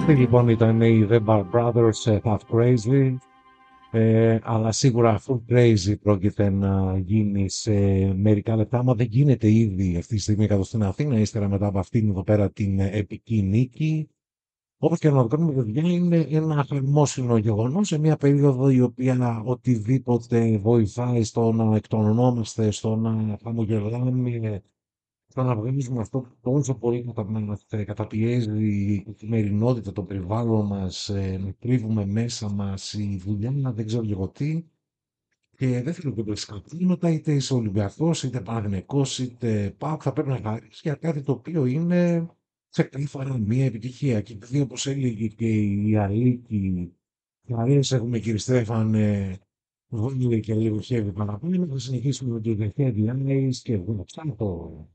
Αυτή λοιπόν ήταν οι The Bar Brothers, Half Crazy, αλλά σίγουρα full crazy πρόκειται να γίνει σε μερικά λεπτά, άμα δεν γίνεται ήδη αυτή τη στιγμή κάτω στην Αθήνα, ύστερα μετά από αυτήν εδώ πέρα την επική νίκη. Όπως και να το κάνουμε, παιδιά, είναι ένα χαρμόσυνο γεγονός σε μια περίοδο η οποία οτιδήποτε βοηθάει στο να εκτονωνόμαστε, στο να χαμογελάμε, στο να βγάζουμε αυτό που τόσο πολύ μας καταπιέζει η καθημερινότητα, το περιβάλλον μας, να κρύβουμε μέσα μας η δουλειά, δεν ξέρω και εγώ τι. Και δεν θέλω και σκατήματα, είτε είσαι Ολυμπιακός, είτε Παναθηναϊκός, είτε ΠΑΟΚ, θα πρέπει να χαρείς για κάτι το οποίο είναι ξεκάθαρα μια επιτυχία. Και επειδή όπως έλεγε και η Αλίκη, χαρίες έχουμε κύριε Στέφανε, βγάλει και λίγο χέρι παραπάνω, θα συνεχίσουμε με το The Headlines και εγώ αυτά το